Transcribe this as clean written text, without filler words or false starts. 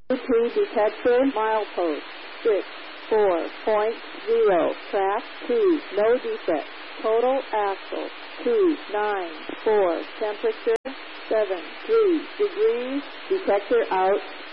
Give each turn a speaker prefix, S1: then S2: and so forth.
S1: 2 detector, milepost 64.0, track 2, no defect, total axle 294, temperature 73 degrees, detector out.